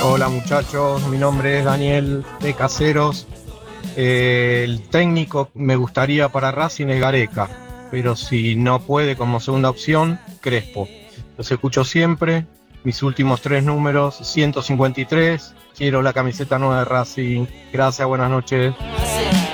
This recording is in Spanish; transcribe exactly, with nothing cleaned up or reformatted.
Hola muchachos, mi nombre es Daniel de Caseros. Eh, el técnico me gustaría para Racing es Gareca, pero si no puede como segunda opción, Crespo. Los escucho siempre, mis últimos tres números, ciento cincuenta y tres, quiero la camiseta nueva de Racing. Gracias, buenas noches.